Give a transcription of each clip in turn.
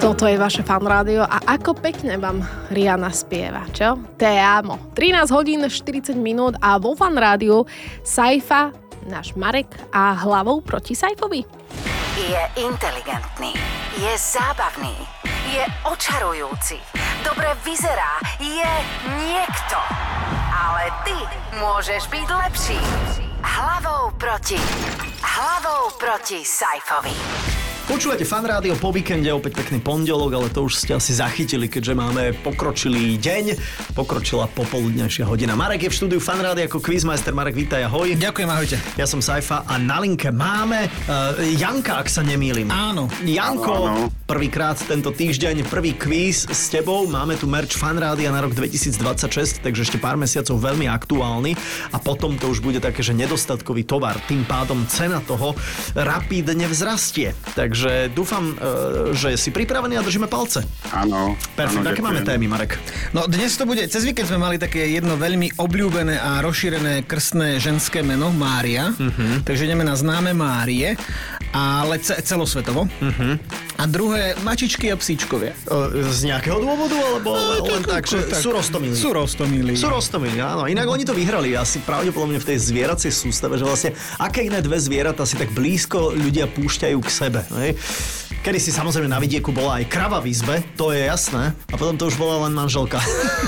Toto je vaše Fan Rádio a ako pekne vám Rihanna spieva, čo? Te amo. 13 hodín 40 minút a vo Fan Rádiu Saifa, náš Marek a hlavou proti Saifovi. Je inteligentný, je zábavný, je očarujúci, dobre vyzerá, je niekto. Ale ty môžeš byť lepší. Hlavou proti Saifovi. Počúvate Fan Rádio po víkende, opäť pekný pondelok, ale to už ste asi zachytili, keďže máme pokročilý deň, pokročila popoludňajšia hodina. Marek je v štúdiu Fan Rádia ako quizmeister. Marek, vítaj, ahoj. Ďakujem, ahojte. Ja som Saifa a na linke máme Janka, ak sa nemýlim. Áno. Janko, prvýkrát tento týždeň, prvý kvíz s tebou. Máme tu merch Fan Rádia na rok 2026, takže ešte pár mesiacov veľmi aktuálny a potom to už bude také, že nedostatkový tovar. Tým pádom cena toho rapídne vzrastie. Takže dúfam, že si pripravený a držíme palce. Áno. Perfekt, aké máme témy, Marek? No dnes to bude, cez víkend sme mali také jedno veľmi obľúbené a rozšírené krstné ženské meno, Mária. Takže ideme na známe Márie, ale celosvetovo. A druhé, mačičky a psíčkovia. Z nejakého dôvodu, alebo len tak, že sú roztomilí? Sú roztomilí, áno. Inak oni to vyhrali asi pravdepodobne v tej zvieracej sústave, že vlastne aké iné dve zvieratá si tak blízko ľudia púšťajú k sebe. Kedy si samozrejme na vidieku bola aj krava v izbe, to je jasné, a potom to už bola len manželka.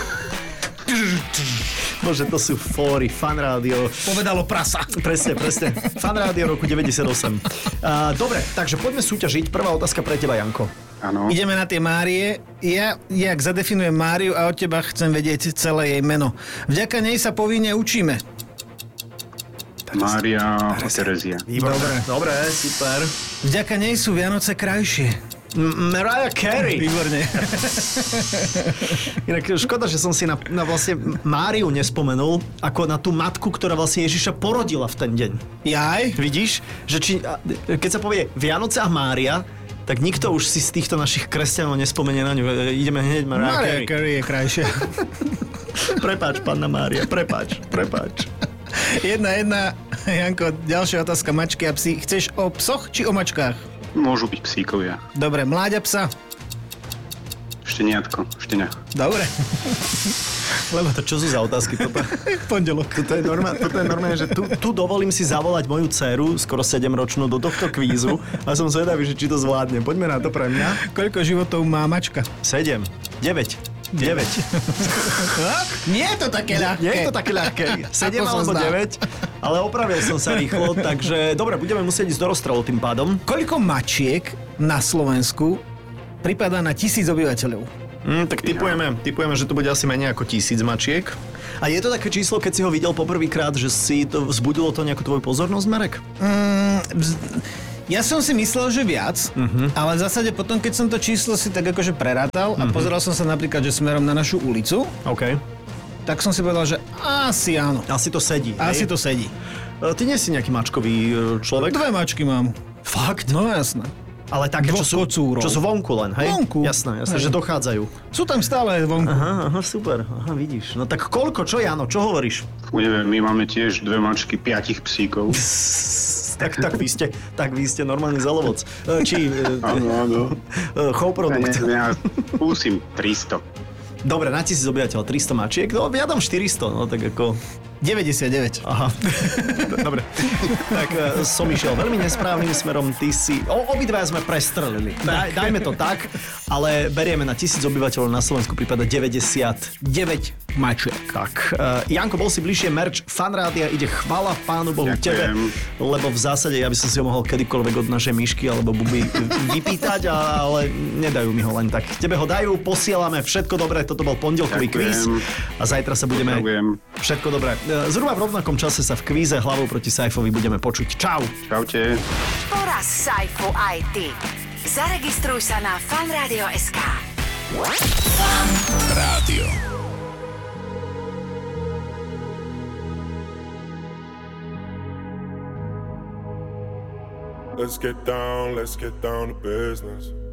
Bože, to sú fóry, Fan Rádio. Povedalo prasa. Presne. Fan Rádio roku 98. Dobre, takže poďme súťažiť. Prvá otázka pre teba, Janko. Áno. Ideme na tie Márie. Ja zadefinujem Máriu a od teba chcem vedieť celé jej meno. Vďaka nej sa povinne učíme. Mária Terezia. Dobre, super. Vďaka nej sú Vianoce krajšie. Mariah Carey. Výborne. Inak škoda, že som si na vlastne Máriu nespomenul, ako na tú matku, ktorá vlastne Ježiša porodila v ten deň. Jaj? Vidíš? Že keď sa povie Vianoce a Mária, tak nikto už si z týchto našich kresťanov nespomenie na ňu. Ideme hneď Mariah Carey. Carey je krajšia. Prepáč, panna Mária, prepáč. Jedna, Janko, ďalšia otázka, mačky a psi. Chceš o psoch či o mačkách? Môžu byť psíkovia. Dobre, mláďa psa. Šteniatko, štenia. Dobre. Lebo to čo sú za otázky? Pondelok. Toto je normálne, že tu dovolím si zavolať moju dceru, skoro 7-ročnú, do tohto kvízu a som zvedavý, že či to zvládne. Poďme na to pre mňa. Koľko životov má mačka? 7. 9. Nie je to také ľahké. Nie je to také ľahké. 7 alebo 9, ale opravil som sa rýchlo, takže dobre, budeme musieť ísť do rozstrelu tým pádom. Koľko mačiek na Slovensku pripadá na 1000 obyvateľov? Tak tipujeme, že to bude asi menej ako 1000 mačiek. A je to také číslo, keď si ho videl poprvýkrát, že si to vzbudilo to nejakú tvoju pozornosť, Marek? Ja som si myslel, že viac, ale v zásade potom, keď som to číslo si tak akože prerátal a pozeral som sa napríklad, že smerom na našu ulicu, tak som si povedal, že asi áno. Asi to sedí. To sedí. Ty nie si nejaký mačkový človek? 2 mačky mám. Fakt? No jasné. Ale také, čo sú vonku len, hej? Vonku. Jasné, že dochádzajú. Sú tam stále vonku. Aha, super. Aha, vidíš. No tak koľko, čo Jano, čo hovoríš? Neviem, my máme tiež 2 mačky, 5 psíkov. Tak vy ste normálny zalovoc. Áno. Chov produkt. Ja skúsim 300. Dobre, na 1000 obyvateľov 300 mačiek, no ja dám 400, no tak ako... 99. Aha, dobre. Tak som išiel veľmi nesprávnym smerom, ty si... Obidva sme prestrelili. Dajme to tak, ale berieme na 1000 obyvateľov na Slovensku prípada 99 mačiek. Tak, Janko, bol si bližšie, merch Fan Rádia, ide chvala Pánu Bohu. Ďakujem. Tebe, lebo v zásade ja by som si ho mohol kedykoľvek od našej myšky alebo buby vypýtať, ale nedajú mi ho len tak. Tebe ho dajú, posielame, všetko dobré, toto bol pondelkový kvíz a zajtra sa budeme... Všetko dobré. Zhruba v rovnakom čase sa v kvíze hlavou proti Saifovi budeme počuť. Čau. Čaute. Poraz Saifu aj ty. Zaregistruj sa na fanradio.sk. Fan Rádio. Let's get down to business.